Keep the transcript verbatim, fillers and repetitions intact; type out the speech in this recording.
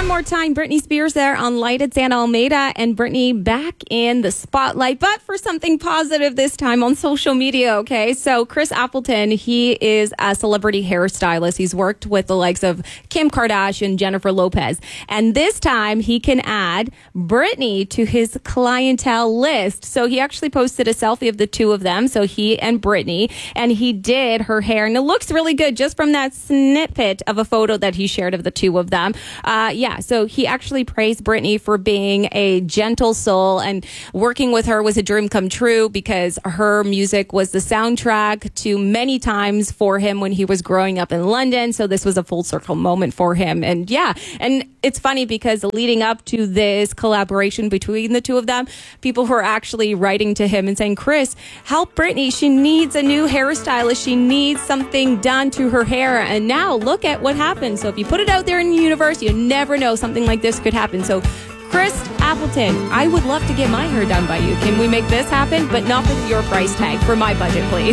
more time, Britney Spears there on Light at Santa Almeida, and Britney back in the spotlight, but for something positive this time on social media, okay? So Chris Appleton, he is a celebrity hairstylist. He's worked with the likes of Kim Kardashian, Jennifer Lopez, and this time he can add Britney to his clientele list. So he actually posted a selfie of the two of them, so he and Britney, and he did her hair, and it looks really good just from that snippet of a photo that he shared of the two of them. Uh, yeah, so he actually praised Britney for being a gentle soul, and working with her was a dream come true because her music was the soundtrack to many times for him when he was growing up in London. So this was a full circle moment for him. And yeah, and it's funny because leading up to this collaboration between the two of them, people were actually writing to him and saying, Chris, help Britney. She needs a new hairstylist. She needs something done to her hair. And now look at what happened. So if you put it out there in the universe, you never know, something like this could happen. So Chris Appleton, I would love to get my hair done by you. Can we make this happen? But not for your price tag, for my budget, please.